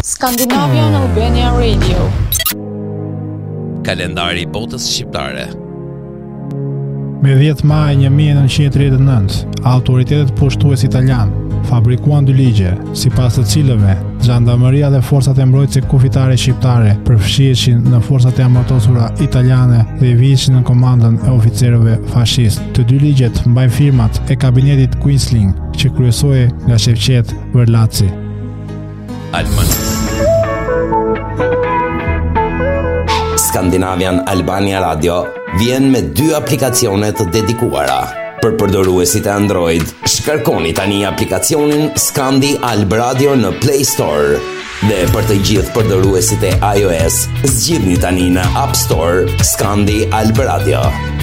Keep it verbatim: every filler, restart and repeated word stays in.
Scandinavian Albania Radio. Kalendari i botës shqiptare. Me dhjetë maj një mijë e nëntëqind e tridhjetë e nëntë, autoritetet pushtues italian fabrikuan dy ligje, sipas të cilëve Zhandarmeria dhe forcat e mbrojtëse kufitare shqiptare përfshiheshin në forcat e amortosura italiane dhe i vihesin në komandën e oficerëve fashist. Të dy ligjet mbajnë firmat e kabinetit Quisling, që kryesohej nga Shevqet Verlaci. Alman. Scandinavian Albania Radio vjen me dy aplikacione të dedikuara. Për përdoruesit e Android, shkarkoni tani aplikacionin Scandi Alb Radio në Play Store. Dhe për të gjithë përdoruesit e iOS, zgjidhni tani në App Store Scandi Alb Radio.